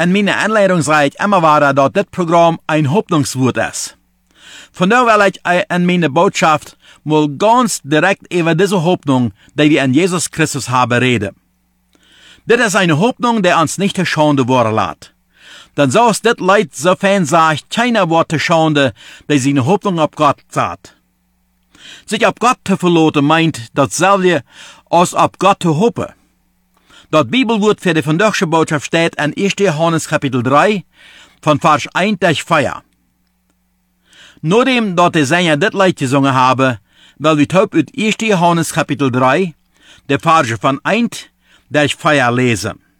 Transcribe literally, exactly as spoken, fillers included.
En meine Anleitung zei ik immer wieder, dat dit Programm ein Hoffnungswort ist. Von da will ich in meine Botschaft mal ganz direkt über diese Hoffnung, die wir in Jesus Christus haben, reden. Dit ist eine Hoffnung, die uns nicht schande worden lässt. Denn so ist dit Leid so fein sagt, keiner wird schande, die seine Hoffnung auf Gott sagt. Sich auf Gott zu verlassen meint dasselbe als auf Gott zu hoffen. Das Bibelwort für die vandaagse Botschaft steht in erster Johannes Kapitel drei, von Vers eins bis vier. Nachdem dat die Sänger dit Lied gesungen haben, will wir aus erster Johannes Kapitel drei, die Verse von eins bis vier lesen.